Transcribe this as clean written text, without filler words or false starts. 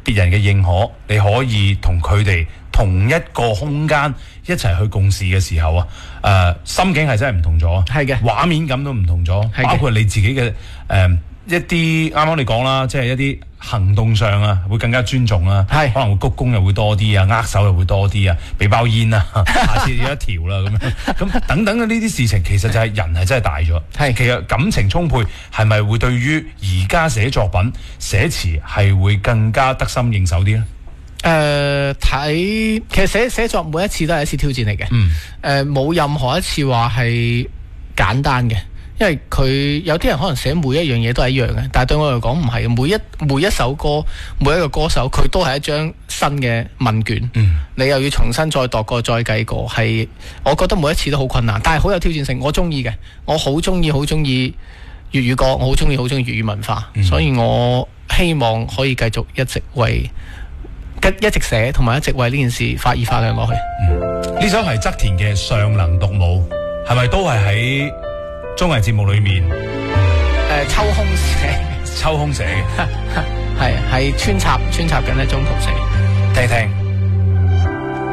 別人嘅認可，你可以同佢哋同一個空間一齊去共事嘅時候啊，心境係真係唔同咗， 係嘅， 畫面感都唔同咗，包括你自己嘅一啲啱啱你講啦，即係一啲行動上啊，會更加尊重啊，可能會鞠躬又會多啲啊，握手又會多啲啊，俾包煙啊，下次要一條啦咁樣，咁等等嘅呢啲事情，其實就係人係真係大咗。其實感情充沛係咪會對於而家寫作品寫詞係會更加得心應手啲咧？ 其實寫作每一次都係一次挑戰嚟嘅，冇任何一次話係簡單嘅。因為佢有啲人可能寫每一樣嘢都係一樣嘅，但係對我嚟講唔係，每一首歌，每一個歌手佢都係一張新嘅問卷，你又要重新再度過再計過，係我覺得每一次都好困難，但係好有挑戰性。我中意嘅，我好中意粵語歌，我好中意粵語文化，所以我希望可以繼續一直寫，同埋一直為呢件事發熱發亮落去。 呢首係側田嘅《尚能獨舞》，係咪都係喺綜藝節目裏面抽空寫嘅，係穿插緊喺中途寫， 聽聽。